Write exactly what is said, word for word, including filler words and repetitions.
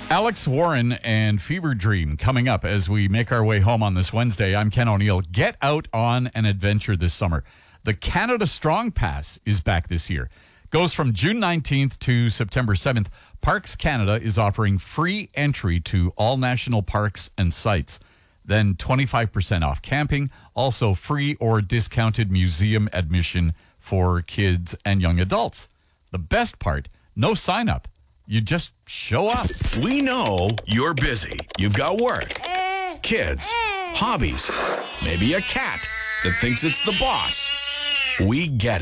Alex Warren and Fever Dream coming up as we make our way home on this Wednesday. I'm Ken O'Neill. Get out on an adventure this summer. The Canada Strong Pass is back this year. Goes from June nineteenth to September seventh. Parks Canada is offering free entry to all national parks and sites. Then twenty-five percent off camping. Also free or discounted museum admission for kids and young adults. The best part, no sign up. You just show up. We know you're busy. You've got work, kids, hobbies, maybe a cat that thinks it's the boss. We get it.